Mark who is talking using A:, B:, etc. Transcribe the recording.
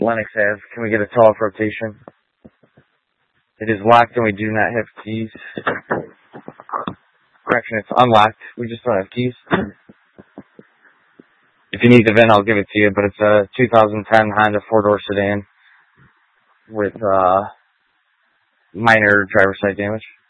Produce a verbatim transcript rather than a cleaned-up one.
A: Lennox Ave. Can we get a tall rotation? It is locked and we do not have keys. Correction, it's unlocked. We just don't have keys. If you need the V I N, I'll give it to you, but it's a two thousand ten Honda four-door sedan with uh, minor driver's side damage.